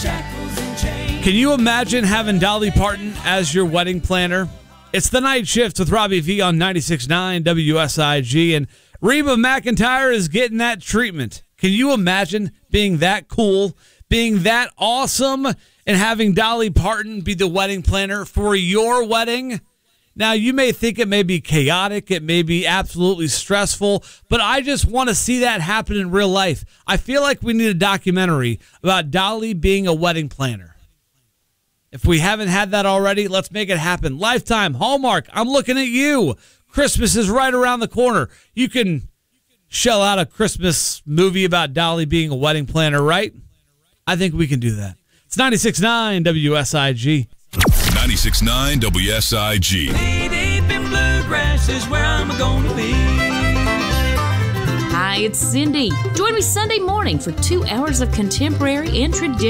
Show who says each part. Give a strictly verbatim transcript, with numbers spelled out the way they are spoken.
Speaker 1: Can you imagine having Dolly Parton as your wedding planner? It's the Night Shift with Robbie V on ninety-six point nine W S I G, and Reba McEntire is getting that treatment. Can you imagine being that cool, being that awesome, and having Dolly Parton be the wedding planner for your wedding? Now, you may think it may be chaotic, it may be absolutely stressful, but I just want to see that happen in real life. I feel like we need a documentary about Dolly being a wedding planner. If we haven't had that already, let's make it happen. Lifetime, Hallmark, I'm looking at you. Christmas is right around the corner. You can shell out a Christmas movie about Dolly being a wedding planner, right? I think we can do that. It's ninety-six point nine W S I G.
Speaker 2: ninety-six point nine W S I G.
Speaker 3: Knee deep in bluegrass is where I'm gonna be.
Speaker 4: Hi, it's Cindy. Join me Sunday morning for two hours of contemporary and traditional